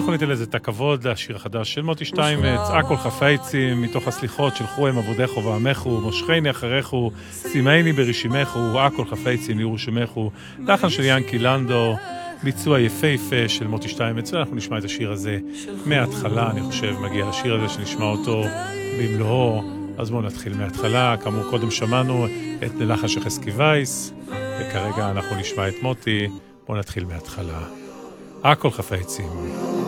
אנחנו ניתן לזה את הכבוד לשיר החדש של מוטי שטיימץ, הכל חפצים, מתוך הסליחות, שלחו הם עבודךו ועמךו, מושכני אחריכו, שימייני ברשימךו, הכל חפצים לירושמךו, לחן של ינקי לנדו, ביצוע יפהפה של מוטי שטיימץ, ואנחנו נשמע את השיר הזה מההתחלה, אני חושב, מגיע לשיר הזה שנשמע אותו במלואו, אז בואו נתחיל מההתחלה, כאמור קודם שמענו את לחן של חזקי וייס, וכרגע אנחנו נשמע את מוטי, בואו נתחיל מההתחלה. הכל חפצים.